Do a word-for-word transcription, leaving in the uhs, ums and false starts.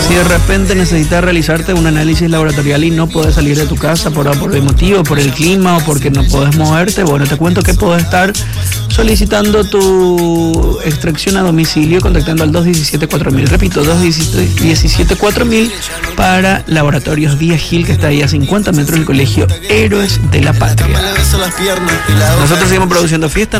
Si de repente necesitas realizarte un análisis laboratorial y no podés salir de tu casa por, por el motivo, por el clima o porque no podés moverte, bueno, te cuento que podés estar solicitando tu extracción a domicilio contactando al dos diecisiete cuatro mil. Repito, dos diecisiete cuatro mil para Laboratorios Vía Gil, que está ahí a cincuenta metros del Colegio Héroes de la Patria. Nosotros seguimos produciendo fiesta.